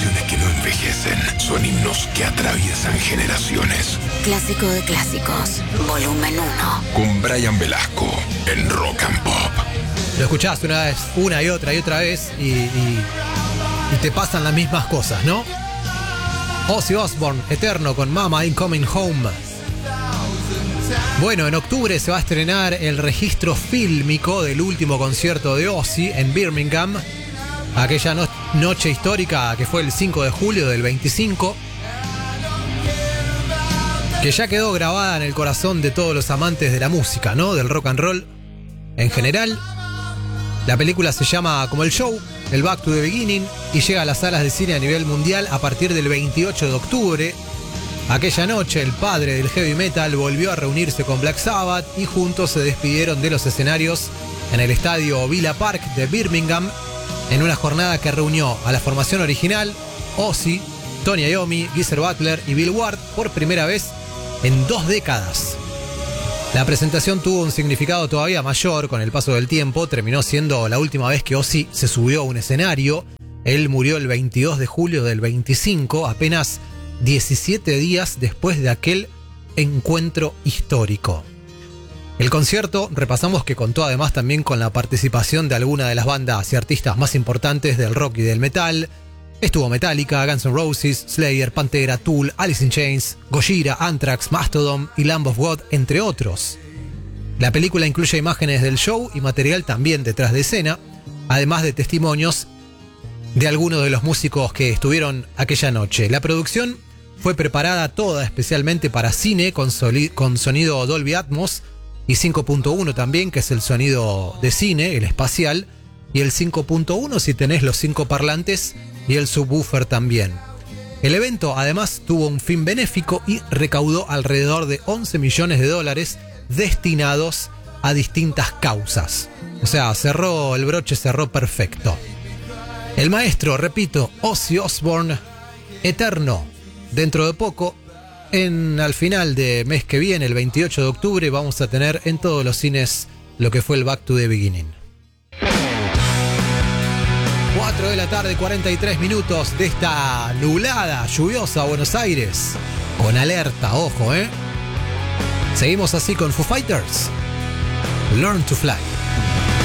canciones que no envejecen, son himnos que atraviesan generaciones. Clásico de clásicos, volumen 1. Con Brian Velasco en Rock and Pop. Lo escuchás una vez, una y otra vez y te pasan las mismas cosas, ¿no? Ozzy Osbourne, Eterno con Mama Ain't Coming Home. Bueno, en octubre se va a estrenar el registro fílmico del último concierto de Ozzy en Birmingham. Aquella noche histórica que fue el 5 de julio del 25. Que ya quedó grabada en el corazón de todos los amantes de la música, ¿no? Del rock and roll en general. La película se llama como el show, el Back to the Beginning, y llega a las salas de cine a nivel mundial a partir del 28 de octubre. Aquella noche el padre del heavy metal volvió a reunirse con Black Sabbath y juntos se despidieron de los escenarios en el estadio Villa Park de Birmingham en una jornada que reunió a la formación original, Ozzy, Tony Iommi, Geezer Butler y Bill Ward por primera vez en 2 décadas. La presentación tuvo un significado todavía mayor con el paso del tiempo. Terminó siendo la última vez que Ozzy se subió a un escenario. Él murió el 22 de julio del 25, apenas 17 días después de aquel encuentro histórico. El concierto, repasamos que contó además también con la participación de algunas de las bandas y artistas más importantes del rock y del metal. Estuvo Metallica, Guns N' Roses, Slayer, Pantera, Tool, Alice in Chains, Gojira, Anthrax, Mastodon y Lamb of God, entre otros. La película incluye imágenes del show y material también detrás de escena, además de testimonios de algunos de los músicos que estuvieron aquella noche. La producción fue preparada toda especialmente para cine con sonido Dolby Atmos y 5.1 también, que es el sonido de cine, el espacial, y el 5.1 si tenés los 5 parlantes y el subwoofer también. El evento además tuvo un fin benéfico y recaudó alrededor de $11 millones destinados a distintas causas. O sea, el broche cerró perfecto. El maestro, repito, Ozzy Osbourne, Eterno. Dentro de poco, al final de mes que viene, el 28 de octubre, vamos a tener en todos los cines lo que fue el Back to the Beginning. 4 de la tarde, 43 minutos de esta nublada, lluviosa Buenos Aires. Con alerta, ojo, Seguimos así con Foo Fighters. Learn to Fly.